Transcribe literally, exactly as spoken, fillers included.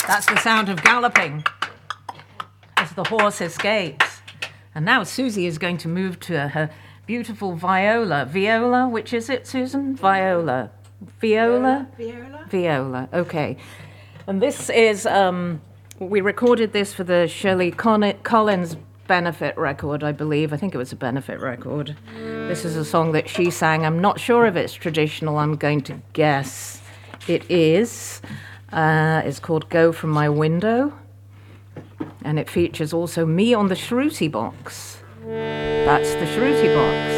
That's the sound of galloping as the horse escapes. And now Susie is going to move to her beautiful viola. Viola, which is it, Susan? Viola. Viola? Viola. Viola, okay. And this is, um, we recorded this for the Shirley Con- Collins benefit record, I believe. I think it was a benefit record. This is a song that she sang. I'm not sure if it's traditional. I'm going to guess it is. Uh, it's called Go From My Window. And it features also me on the Shruti box. That's the Shruti box.